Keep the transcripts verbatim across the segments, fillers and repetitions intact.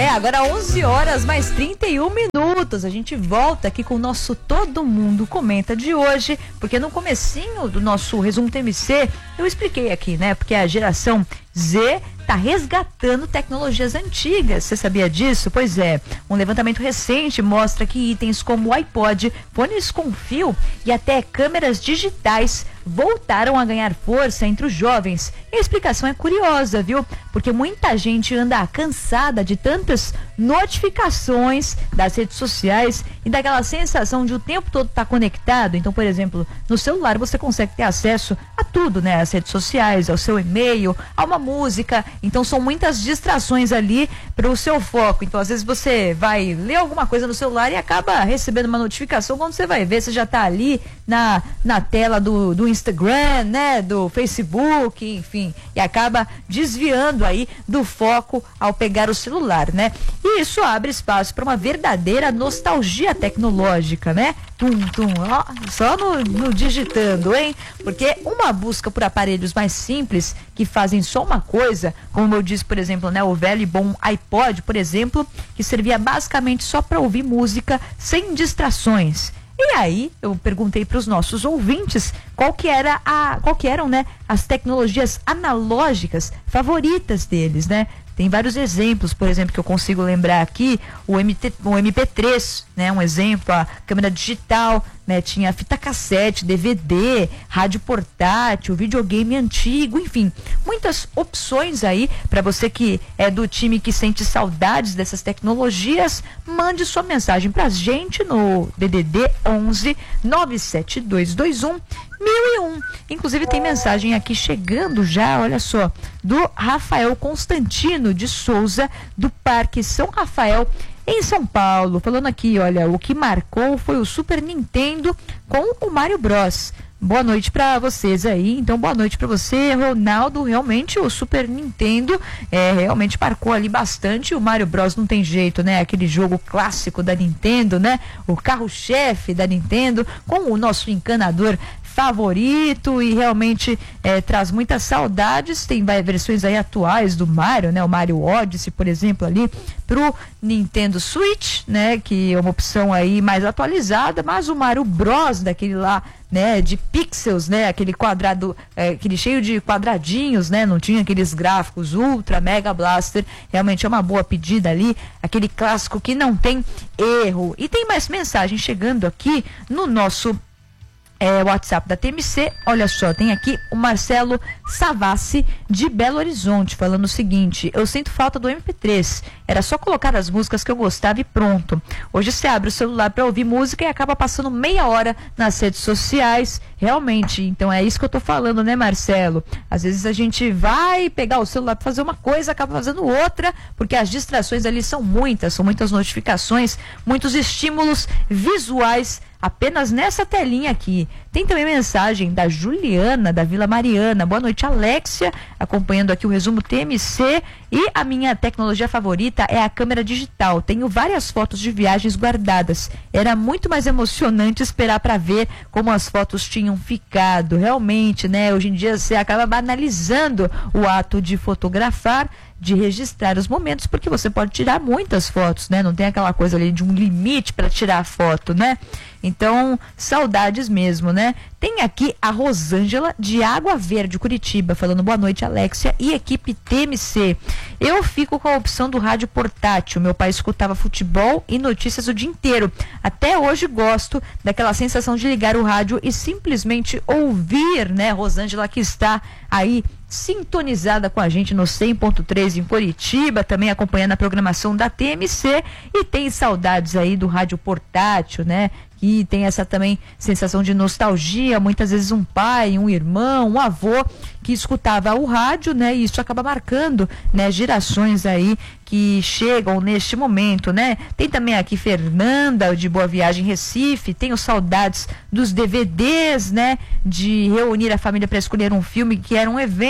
agora onze horas mais trinta e um minutos. A gente volta aqui com o nosso Todo Mundo Comenta de hoje, porque no comecinho do nosso resumo T M C eu expliquei aqui, né? Porque a geração Z está resgatando tecnologias antigas. Você sabia disso? Pois é, um levantamento recente mostra que itens como o iPod, fones com fio e até câmeras digitais voltaram a ganhar força entre os jovens. E a explicação é curiosa, viu? Porque muita gente anda cansada de tantas notificações das redes sociais e daquela sensação de o tempo todo estar conectado. Então, por exemplo, no celular você consegue ter acesso a tudo, né? As redes sociais, ao seu e-mail, a uma música. Então são muitas distrações ali para o seu foco. Então às vezes você vai ler alguma coisa no celular e acaba recebendo uma notificação. Quando você vai ver, você já está ali na, na tela do, do Instagram, né? Do Facebook, enfim. E acaba desviando aí do foco ao pegar o celular, né? E isso abre espaço para uma verdadeira nostalgia tecnológica, né? Tum, tum, ó, só no, no digitando, hein? Porque uma busca por aparelhos mais simples que fazem só uma coisa, como eu disse, por exemplo, né, o velho e bom iPod, por exemplo, que servia basicamente só para ouvir música sem distrações. E aí eu perguntei para os nossos ouvintes qual que era a, qual que eram, né, as tecnologias analógicas favoritas deles, né? Tem vários exemplos, por exemplo, que eu consigo lembrar aqui, o, M T, o M P três, né, um exemplo, a câmera digital, né, tinha fita cassete, D V D, rádio portátil, videogame antigo, enfim, muitas opções aí para você que é do time que sente saudades dessas tecnologias. Mande sua mensagem pra gente no D D D onze nove sete dois dois um mil e um. Inclusive tem mensagem aqui chegando já, olha só, do Rafael Constantino de Souza, do Parque São Rafael, em São Paulo, falando aqui, olha, o que marcou foi o Super Nintendo com o Mario Bros. Boa noite para vocês aí. Então, boa noite para você, Ronaldo. Realmente o Super Nintendo é, realmente marcou ali bastante. O Mario Bros não tem jeito, né? Aquele jogo clássico da Nintendo, né? O carro-chefe da Nintendo, com o nosso encanador favorito, e realmente é, traz muitas saudades. Tem vai, versões aí atuais do Mario, né? O Mario Odyssey, por exemplo, ali pro Nintendo Switch, né? Que é uma opção aí mais atualizada, mas o Mario Bros daquele lá, né, de pixels, né, aquele quadrado, é, aquele cheio de quadradinhos, né, não tinha aqueles gráficos Ultra Mega Blaster, realmente é uma boa pedida ali, aquele clássico que não tem erro. E tem mais mensagem chegando aqui no nosso É, WhatsApp da T M C. Olha só, tem aqui o Marcelo Savassi de Belo Horizonte falando o seguinte: eu sinto falta do M P três, era só colocar as músicas que eu gostava e pronto. Hoje você abre o celular para ouvir música e acaba passando meia hora nas redes sociais. Realmente, então é isso que eu tô falando, né, Marcelo? Às vezes a gente vai pegar o celular para fazer uma coisa, acaba fazendo outra, porque as distrações ali são muitas, são muitas notificações, muitos estímulos visuais apenas nessa telinha aqui. Tem também mensagem da Juliana, da Vila Mariana. Boa noite, Alexia, acompanhando aqui o resumo T M C. E a minha tecnologia favorita é a câmera digital. Tenho várias fotos de viagens guardadas. Era muito mais emocionante esperar para ver como as fotos tinham ficado. Realmente, né? Hoje em dia você acaba banalizando o ato de fotografar, de registrar os momentos, porque você pode tirar muitas fotos, né? Não tem aquela coisa ali de um limite para tirar a foto, né? Então, saudades mesmo, né? Tem aqui a Rosângela de Água Verde, Curitiba, falando boa noite, Alexia e equipe T M C. Eu fico com a opção do rádio portátil. Meu pai escutava futebol e notícias o dia inteiro. Até hoje gosto daquela sensação de ligar o rádio e simplesmente ouvir, né? Rosângela, que está aí sintonizada com a gente no cem ponto três em Curitiba, também acompanhando a programação da T M C, e tem saudades aí do rádio portátil, né? Que tem essa também sensação de nostalgia, muitas vezes um pai, um irmão, um avô que escutava o rádio, né? E isso acaba marcando, né, gerações aí que chegam neste momento, né? Tem também aqui Fernanda de Boa Viagem, Recife. Tenho saudades dos D V Ds, né? De reunir a família para escolher um filme, que era um evento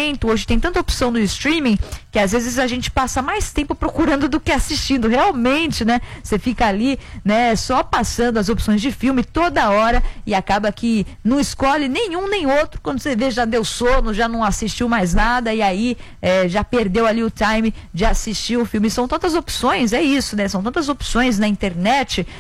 entretenimento. Hoje tem tanta opção no streaming que às vezes a gente passa mais tempo procurando do que assistindo. Realmente, né? Você fica ali, né, só passando as opções de filme toda hora e acaba que não escolhe nenhum nem outro. Quando você vê, já deu sono, já não assistiu mais nada e aí é, já perdeu ali o time de assistir o filme. São tantas opções, é isso, né? São tantas opções na internet